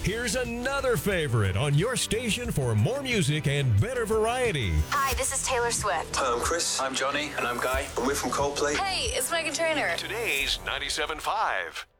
Here's another favorite on your station for more music and better variety. Hi, this is Taylor Swift. Hi, I'm Chris. I'm Johnny. And I'm Guy. And we're from Coldplay. Hey, it's Meghan Trainor. Today's 97.5.